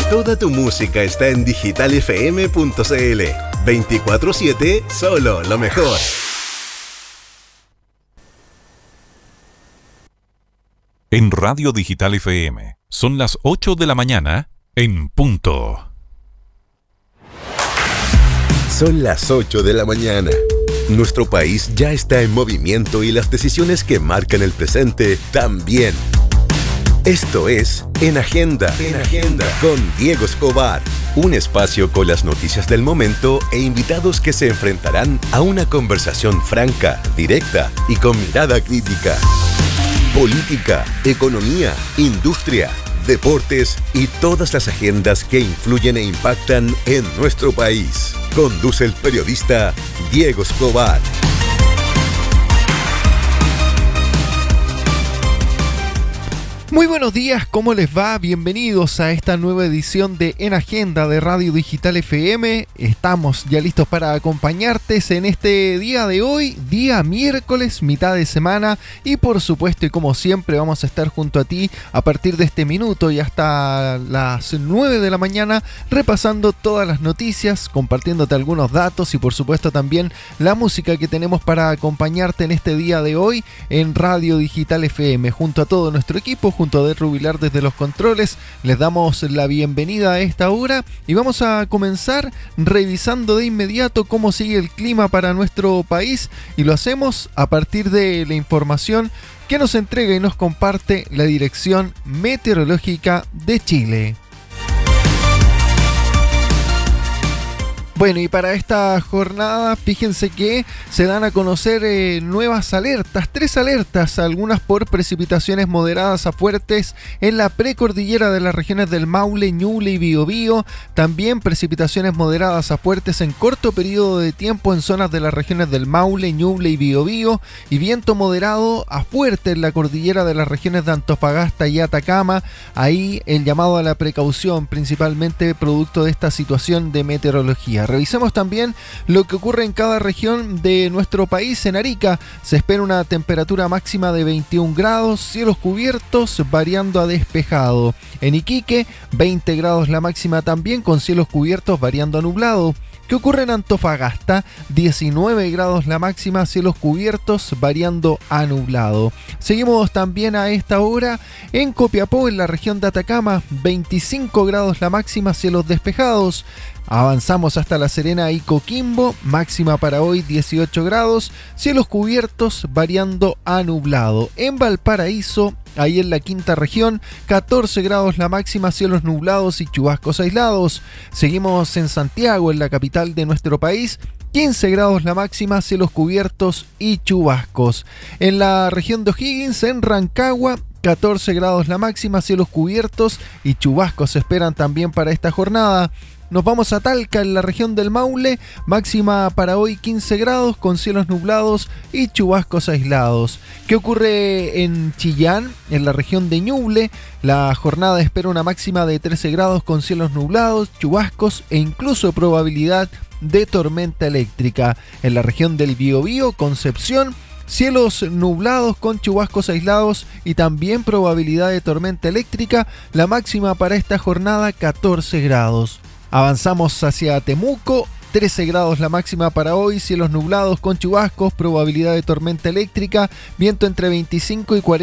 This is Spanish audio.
Toda tu música está en digitalfm.cl. 24/7, solo lo mejor. En Radio Digital FM son las 8 de la mañana en punto. Son las 8 de la mañana. Nuestro país ya está en movimiento y las decisiones que marcan el presente también. Esto es En Agenda, con Diego Escobar. Un espacio con las noticias del momento e invitados que se enfrentarán a una conversación franca, directa y con mirada crítica. Política, economía, industria, deportes y todas las agendas que influyen e impactan en nuestro país. Conduce el periodista Diego Escobar. Muy buenos días, ¿cómo les va? Bienvenidos a esta nueva edición de En Agenda de Radio Digital FM. Estamos ya listos para acompañarte en este día de hoy, día miércoles, mitad de semana. Y por supuesto, y como siempre, vamos a estar junto a ti a partir de este minuto y hasta las 9 de la mañana, repasando todas las noticias, compartiéndote algunos datos y por supuesto también la música que tenemos para acompañarte en este día de hoy en Radio Digital FM. Junto a todo nuestro equipo, junto a De Rubilar desde los controles, les damos la bienvenida a esta hora y vamos a comenzar revisando de inmediato cómo sigue el clima para nuestro país, y lo hacemos a partir de la información que nos entrega y nos comparte la Dirección Meteorológica de Chile. Bueno, y para esta jornada, fíjense que se dan a conocer nuevas alertas, 3 alertas, algunas por precipitaciones moderadas a fuertes en la precordillera de las regiones del Maule, Ñuble y Biobío, también precipitaciones moderadas a fuertes en corto periodo de tiempo en zonas de las regiones del Maule, Ñuble y Biobío, y viento moderado a fuerte en la cordillera de las regiones de Antofagasta y Atacama. Ahí el llamado a la precaución, principalmente producto de esta situación de meteorología. Revisemos también lo que ocurre en cada región de nuestro país. En Arica se espera una temperatura máxima de 21 grados, cielos cubiertos variando a despejado. En Iquique, 20 grados la máxima también, con cielos cubiertos variando a nublado. ¿Qué ocurre en Antofagasta? 19 grados la máxima, cielos cubiertos variando a nublado. Seguimos también a esta hora en Copiapó, en la región de Atacama, 25 grados la máxima, cielos despejados. Avanzamos hasta La Serena y Coquimbo, máxima para hoy 18 grados, cielos cubiertos variando a nublado. En Valparaíso, ahí en la quinta región, 14 grados la máxima, cielos nublados y chubascos aislados. Seguimos en Santiago, en la capital de nuestro país, 15 grados la máxima, cielos cubiertos y chubascos. En la región de O'Higgins, en Rancagua, 14 grados la máxima, cielos cubiertos y chubascos se esperan también para esta jornada. Nos vamos a Talca, en la región del Maule, máxima para hoy 15 grados con cielos nublados y chubascos aislados. ¿Qué ocurre en Chillán, en la región de Ñuble? La jornada espera una máxima de 13 grados con cielos nublados, chubascos e incluso probabilidad de tormenta eléctrica. En la región del Biobío, Concepción, cielos nublados con chubascos aislados y también probabilidad de tormenta eléctrica. La máxima para esta jornada 14 grados. Avanzamos hacia Temuco, 13 grados la máxima para hoy, cielos nublados con chubascos, probabilidad de tormenta eléctrica, viento entre 25 y 40